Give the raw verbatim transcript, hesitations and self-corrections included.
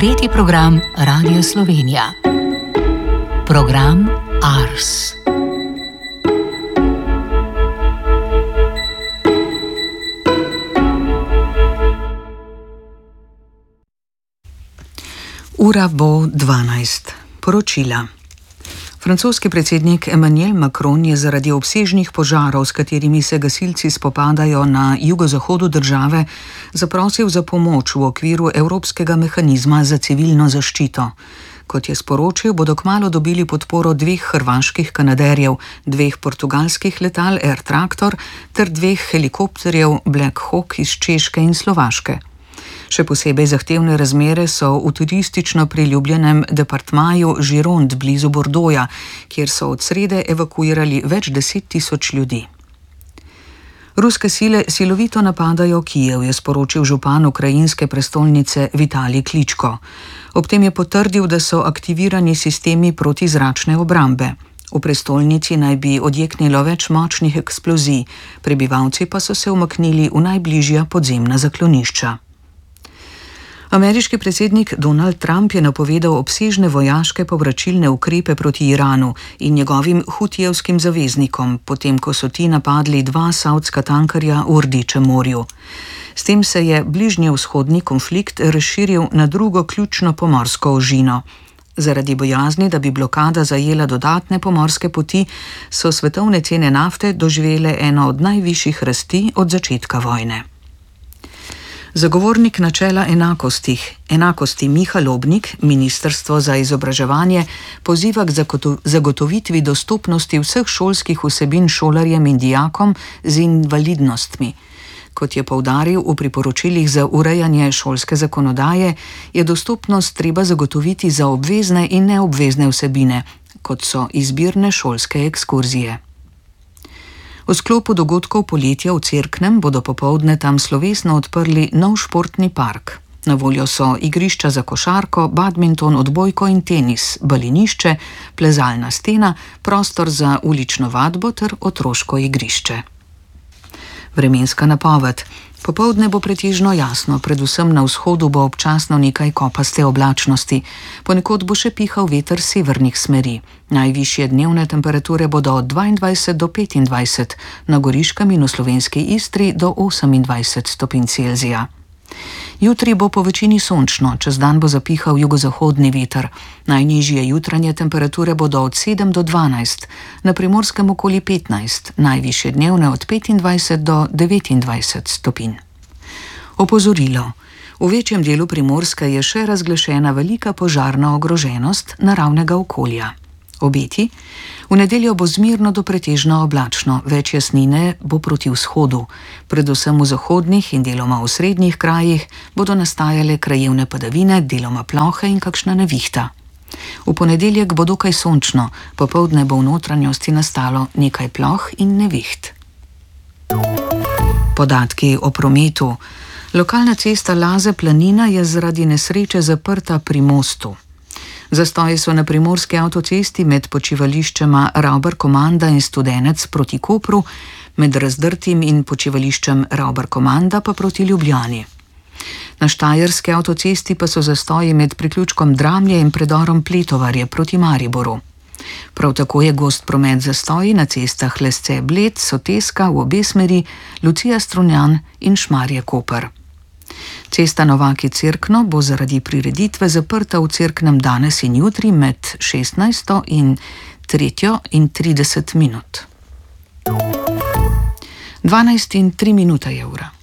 tretji program Radia Slovenija. Program Ars. Ura bo dvanajst. Poročila. Francoski predsednik Emmanuel Macron je zaradi obsežnih požarov, s katerimi se gasilci spopadajo na jugozahodu države, zaprosil za pomoč v okviru Evropskega mehanizma za civilno zaščito. Kot je sporočil, bodo kmalu dobili podporo dveh hrvaških kanaderjev, dveh portugalskih letal Air Tractor ter dveh helikopterjev Black Hawk iz Češke in Slovaške. Še posebej zahtevne razmere so v turistično priljubljenem departmaju Gironde blizu Bordoja, kjer so od srede evakuirali več deset tisoč ljudi. Ruske sile silovito napadajo Kijev, je sporočil župan ukrajinske prestolnice Vitalij Kličko. Ob tem je potrdil, da so aktivirani sistemi protizračne obrambe. V prestolnici naj bi odjeknilo več močnih eksplozij, prebivalci pa so se umaknili v najbližja podzemna zaklonišča. Ameriški predsednik Donald Trump je napovedal obsežne vojaške povračilne ukrepe proti Iranu in njegovim hutijevskim zaveznikom, potem ko so ti napadli dva savdska tankerja v Rdečem morju. S tem se je bližnjevzhodni konflikt razširil na drugo ključno pomorsko ožino. Zaradi bojazni, da bi blokada zajela dodatne pomorske poti, so svetovne cene nafte doživele eno od najvišjih rasti od začetka vojne. Zagovornik načela enakosti, enakosti Miha Lobnik, Ministrstvo za izobraževanje, poziva k zagotovitvi dostopnosti vseh šolskih vsebin šolarjem in dijakom z invalidnostmi. Kot je poudaril v priporočilih za urejanje šolske zakonodaje, je dostopnost treba zagotoviti za obvezne in neobvezne vsebine, kot so izbirne šolske ekskurzije. V sklopu dogodkov poletja v Cerknem bodo popoldne tam slovesno odprli nov športni park. Na voljo so igrišča za košarko, badminton, odbojko in tenis, balinišče, plezalna stena, prostor za ulično vadbo ter otroško igrišče. Vremenska napoved. Popoldne bo pretežno jasno, predvsem na vzhodu bo občasno nekaj kopaste oblačnosti. Ponekod bo še pihal veter severnih smeri. Najvišje dnevne temperature bodo od dvaindvajset do petindvajset, na Goriškem in v slovenski Istri do osemindvajset stopinj Celzija. Jutri bo po večini sončno, čez dan bo zapihal jugozahodni veter. Najnižje jutranje temperature bodo od sedem do dvanajst, na Primorskem okoli petnajst, najvišje dnevne od petindvajset do devetindvajset stopinj. Opozorilo. V večjem delu Primorske je še razglašena velika požarna ogroženost naravnega okolja. Obeti. V nedeljo bo zmirno do pretežno oblačno, več jasnine bo proti vzhodu. Predvsem v zahodnih in deloma v srednjih krajih bodo nastajale krajevne padavine, deloma plohe in kakšna nevihta. V ponedeljek bo dokaj sončno, popoldne bo v notranjosti nastalo nekaj ploh in neviht. Podatki o prometu. Lokalna cesta Laze-Planina je zaradi nesreče zaprta pri mostu. Zastoji so na primorski avtocesti med počivališčema Ravbar-Komanda in Studenec proti Kopru, med Razdrtim in počivališčem Ravbar-Komanda pa proti Ljubljani. Na štajerski avtocesti pa so zastoji med priključkom Dramlje in predorom Pletovarje proti Mariboru. Prav tako je gost promet zastoji na cestah Lesce-Bled, Soteska v obe smeri, Lucija-Strunjan in Šmarje-Koper. Cesta Novaki-Cerkno bo zaradi prireditve zaprta v Cerknem danes in jutri med šestnajsto in tretjo in trideset minut. dvanajst in tri minute je ura.